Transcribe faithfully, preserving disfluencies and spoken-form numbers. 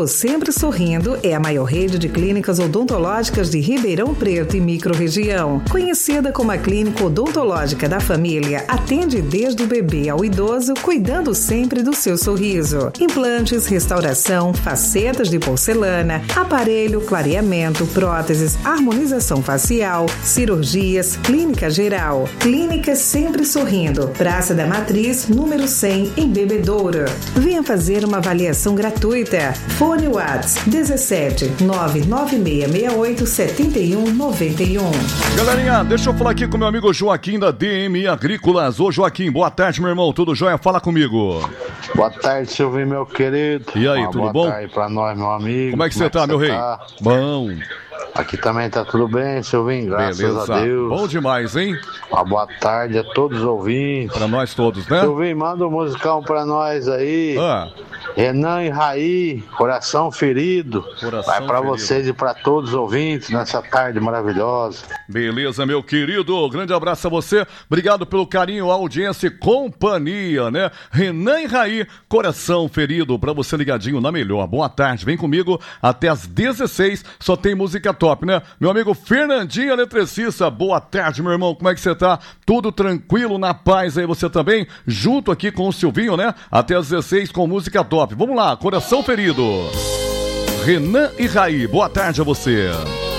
Grupo Sempre Sorrindo é a maior rede de clínicas odontológicas de Ribeirão Preto e microrregião. Conhecida como a Clínica Odontológica da Família, atende desde o bebê ao idoso, cuidando sempre do seu sorriso. Implantes, restauração, facetas de porcelana, aparelho, clareamento, próteses, harmonização facial, cirurgias, clínica geral. Clínica Sempre Sorrindo, Praça da Matriz, número cem, em Bebedouro. Venha fazer uma avaliação gratuita. Fone WhatsApp dezessete nove nove seis seis oito sete um nove um. Galerinha, deixa eu falar aqui com meu amigo Joaquim da D M Agrícolas. Ô Joaquim, boa tarde, meu irmão, tudo jóia? Fala comigo. Boa tarde, Silvinho, meu querido. E aí, uma tudo boa bom? Boa tarde pra nós, meu amigo. Como é que você tá, meu rei? Tá? Bom. Aqui também tá tudo bem, Silvinho, graças Beleza. a Deus. Bom demais, hein? Uma boa tarde a todos os ouvintes. Pra nós todos, né? Silvinho, manda um musicão pra nós aí. Ah. Renan e Raí, Coração Ferido. Coração Vai pra ferido. vocês e pra todos os ouvintes nessa tarde maravilhosa. Beleza, meu querido. Grande abraço a você. Obrigado pelo carinho, audiência e companhia, né? Renan e Raí, Coração Ferido. Pra você ligadinho na melhor. Boa tarde. Vem comigo até às dezesseis. Só tem música top, né? Meu amigo Fernandinho Eletricista. Boa tarde, meu irmão. Como é que você tá? Tudo tranquilo, na paz aí você também? Junto aqui com o Silvinho, né? Até às dezesseis com música top. Vamos lá, Coração Ferido. Renan e Raí, boa tarde a você.